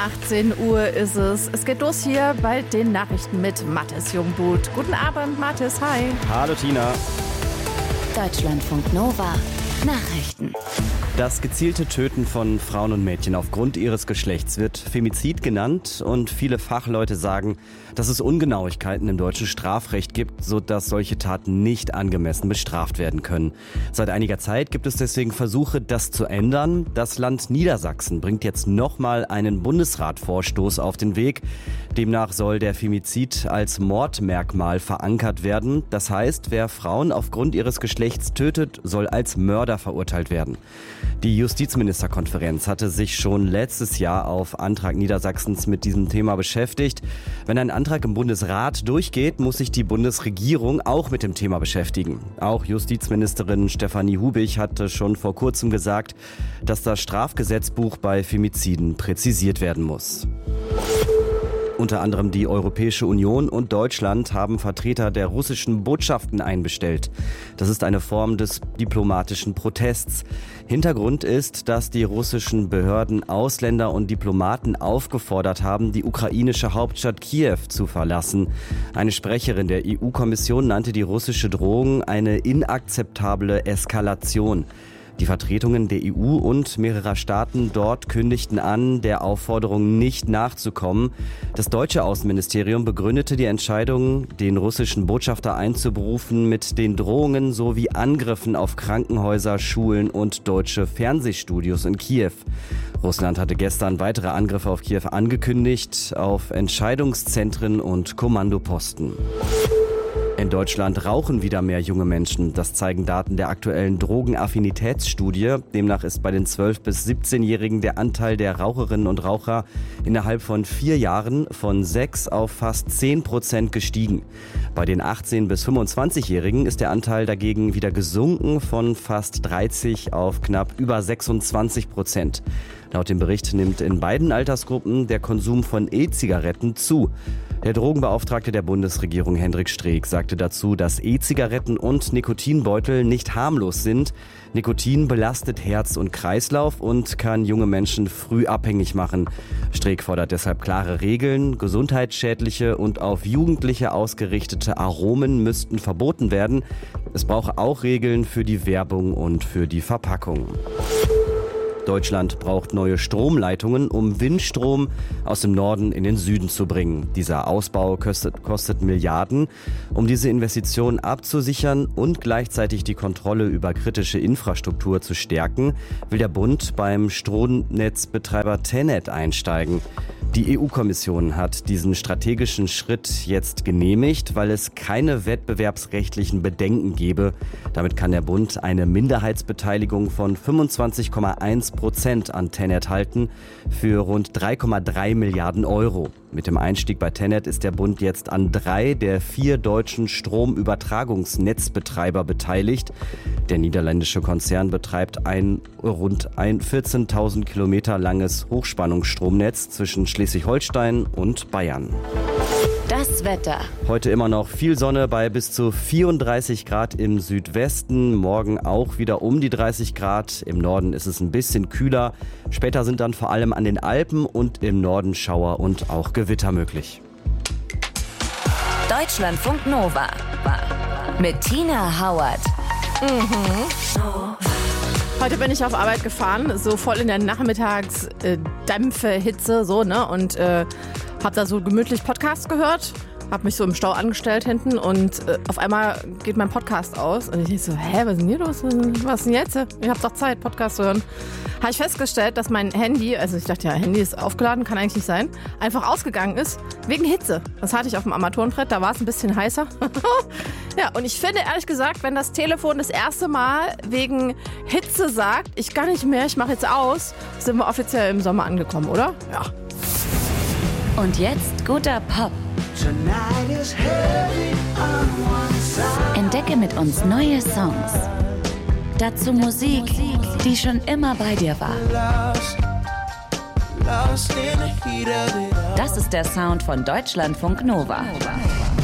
18 Uhr ist es. Es geht los hier bei den Nachrichten mit Mathis Jungblut. Guten Abend, Mathis. Hi. Hallo, Tina. Deutschlandfunk Nova. Nachrichten. Das gezielte Töten von Frauen und Mädchen aufgrund ihres Geschlechts wird Femizid genannt und viele Fachleute sagen, dass es Ungenauigkeiten im deutschen Strafrecht gibt, sodass solche Taten nicht angemessen bestraft werden können. Seit einiger Zeit gibt es deswegen Versuche, das zu ändern. Das Land Niedersachsen bringt jetzt nochmal einen Bundesratvorstoß auf den Weg. Demnach soll der Femizid als Mordmerkmal verankert werden. Das heißt, wer Frauen aufgrund ihres Geschlechts tötet, soll als Mörder verurteilt werden. Die Justizministerkonferenz hatte sich schon letztes Jahr auf Antrag Niedersachsens mit diesem Thema beschäftigt. Wenn ein Antrag im Bundesrat durchgeht, muss sich die Bundesregierung auch mit dem Thema beschäftigen. Auch Justizministerin Stefanie Hubig hatte schon vor kurzem gesagt, dass das Strafgesetzbuch bei Femiziden präzisiert werden muss. Unter anderem die Europäische Union und Deutschland haben Vertreter der russischen Botschaften einbestellt. Das ist eine Form des diplomatischen Protests. Hintergrund ist, dass die russischen Behörden Ausländer und Diplomaten aufgefordert haben, die ukrainische Hauptstadt Kiew zu verlassen. Eine Sprecherin der EU-Kommission nannte die russische Drohung eine inakzeptable Eskalation. Die Vertretungen der EU und mehrerer Staaten dort kündigten an, der Aufforderung nicht nachzukommen. Das deutsche Außenministerium begründete die Entscheidung, den russischen Botschafter einzuberufen, mit den Drohungen sowie Angriffen auf Krankenhäuser, Schulen und deutsche Fernsehstudios in Kiew. Russland hatte gestern weitere Angriffe auf Kiew angekündigt, auf Entscheidungszentren und Kommandoposten. In Deutschland rauchen wieder mehr junge Menschen. Das zeigen Daten der aktuellen Drogenaffinitätsstudie. Demnach ist bei den 12- bis 17-Jährigen der Anteil der Raucherinnen und Raucher innerhalb von 4 Jahren von 6 auf fast 10% gestiegen. Bei den 18- bis 25-Jährigen ist der Anteil dagegen wieder gesunken von fast 30 auf knapp über 26%. Laut dem Bericht nimmt in beiden Altersgruppen der Konsum von E-Zigaretten zu. Der Drogenbeauftragte der Bundesregierung Hendrik Streeck sagte dazu, dass E-Zigaretten und Nikotinbeutel nicht harmlos sind. Nikotin belastet Herz und Kreislauf und kann junge Menschen früh abhängig machen. Streeck fordert deshalb klare Regeln. Gesundheitsschädliche und auf Jugendliche ausgerichtete Aromen müssten verboten werden. Es brauche auch Regeln für die Werbung und für die Verpackung. Deutschland braucht neue Stromleitungen, um Windstrom aus dem Norden in den Süden zu bringen. Dieser Ausbau kostet Milliarden. Um diese Investition abzusichern und gleichzeitig die Kontrolle über kritische Infrastruktur zu stärken, will der Bund beim Stromnetzbetreiber TenneT einsteigen. Die EU-Kommission hat diesen strategischen Schritt jetzt genehmigt, weil es keine wettbewerbsrechtlichen Bedenken gebe. Damit kann der Bund eine Minderheitsbeteiligung von 25,1% an TenneT halten für rund 3,3 Milliarden Euro. Mit dem Einstieg bei TenneT ist der Bund jetzt an 3 der 4 deutschen Stromübertragungsnetzbetreiber beteiligt. Der niederländische Konzern betreibt ein rund 14.000 Kilometer langes Hochspannungsstromnetz zwischen Schleswig-Holstein und Bayern. Das Wetter. Heute immer noch viel Sonne bei bis zu 34 Grad im Südwesten. Morgen auch wieder um die 30 Grad. Im Norden ist es ein bisschen kühler. Später sind dann vor allem an den Alpen und im Norden Schauer und auch Gewitter möglich. Deutschlandfunk Nova. Mit Tina Hauert. Heute bin ich auf Arbeit gefahren, so voll in der Nachmittagsdämpfe-Hitze, so, ne? Und hab da so gemütlich Podcast gehört, hab mich so im Stau angestellt hinten und auf einmal geht mein Podcast aus. Und ich denk so, was ist denn hier los? Was ist denn jetzt? Ich hab doch Zeit, Podcast zu hören. Habe ich festgestellt, dass mein Handy, also ich dachte ja, Handy ist aufgeladen, kann eigentlich nicht sein, einfach ausgegangen ist wegen Hitze. Das hatte ich auf dem Armaturenbrett, da war es ein bisschen heißer. Ja, und ich finde ehrlich gesagt, wenn das Telefon das erste Mal wegen Hitze sagt, ich kann nicht mehr, ich mache jetzt aus, sind wir offiziell im Sommer angekommen, oder? Ja. Und jetzt guter Pop. Entdecke mit uns neue Songs. Dazu Musik, die schon immer bei dir war. Das ist der Sound von Deutschlandfunk Nova.